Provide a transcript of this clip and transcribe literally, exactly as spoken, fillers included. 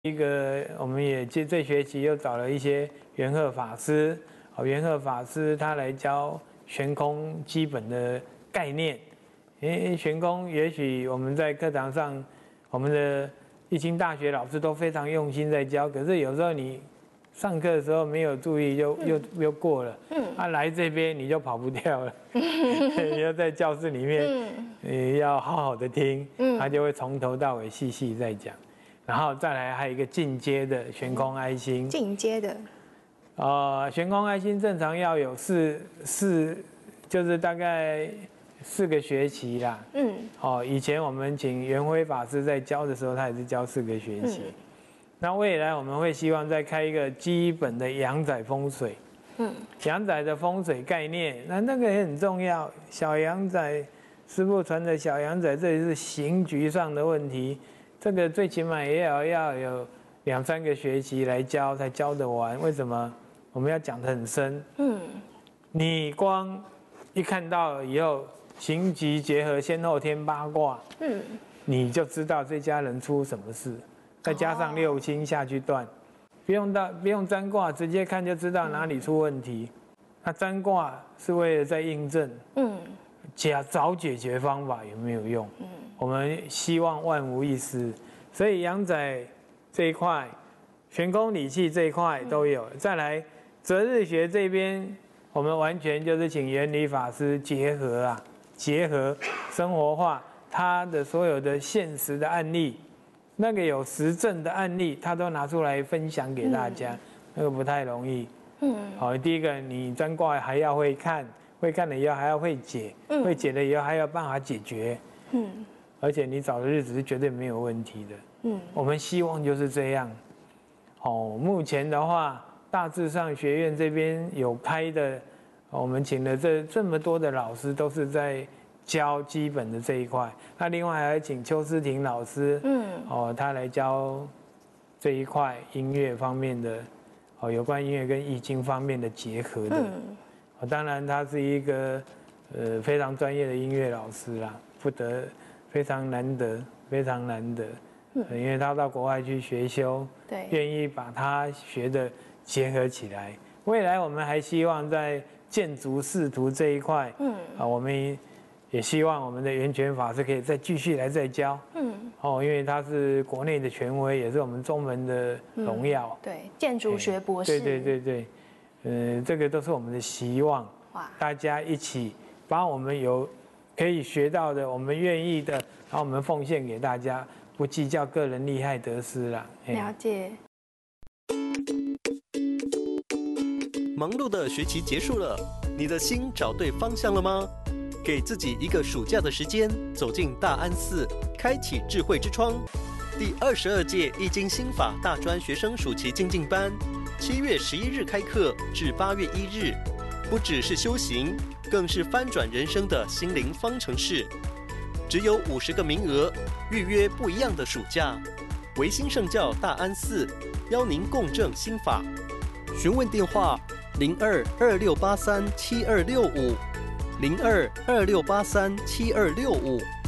一个，我们也这这学期又找了一些玄鹤法师，哦，玄鹤法师他来教悬空基本的概念。因为悬空，也许我们在课堂上，我们的易经大学老师都非常用心在教，可是有时候你上课的时候没有注意，就又、嗯、又过了。嗯，啊，来这边你就跑不掉了，你要在教室里面，嗯，你要好好的听，嗯，他就会从头到尾细细在讲。然后再来还有一个进阶的悬空哀心， 进阶的， 呃，悬空哀心正常要有四四，就是大概四个学期啦。嗯，哦，以前我们请元辉法师在教的时候，他也是教四个学期。嗯、那未来我们会希望再开一个基本的阳宅风水。嗯，阳宅的风水概念，那那个也很重要。小阳宅，师父传的小阳宅，这里是刑局上的问题。这个最起码也要要有两三个学期来教才教得完。为什么？我们要讲得很深。嗯，你光一看到以后刑局结合先后天八卦，嗯，你就知道这家人出什么事。再加上六亲下去断，不用到不用占卦，直接看就知道哪里出问题。那占卦是为了在印证，嗯，假找解决方法有没有用？嗯。我们希望万无一失，所以阳宅这一块、悬空理气这一块都有。再来择日学这边，我们完全就是请元理法师结合啊，结合生活化他的所有的现实的案例，那个有实证的案例，他都拿出来分享给大家，那个不太容易。嗯，好，第一个你占卦还要会看，会看了以后还要会解，会解了以后还要办法解决。嗯。而且你找的日子是绝对没有问题的。嗯，我们希望就是这样。哦，目前的话，大致上学院这边有开的，我们请了这这么多的老师，都是在教基本的这一块。那另外还请邱思婷老师，嗯，哦，他来教这一块音乐方面的，哦，有关音乐跟易经方面的结合的。嗯，哦，当然他是一个呃非常专业的音乐老师啦，不得。非常难得，非常难得，嗯、因为他到国外去学修，对，愿意把他学的结合起来。未来我们还希望在建筑视图这一块，嗯，啊，我们也希望我们的圆泉法师可以再继续来再教，嗯，哦，因为他是国内的权威，也是我们中门的荣耀， 嗯、对，建筑学博士， 对对对对，呃，这个都是我们的希望，哇，大家一起把我们有。可以学到的，我们愿意的，然后我们奉献给大家，不计较个人利害得失啦。 了解。 忙碌的学期结束了，你的心找对方向了吗？给自己一个暑假的时间，走进大安寺，开启智慧之窗。第二十二届易经心法大专学生暑期精进班，七月十一日开课至八月一日，不只是修行。更是翻转人生的心灵方程式，只有五十个名额，预约不一样的暑假。维新圣教大安寺邀您共振心法，询问电话零二二六八三七二六五零二二六八三七二六五。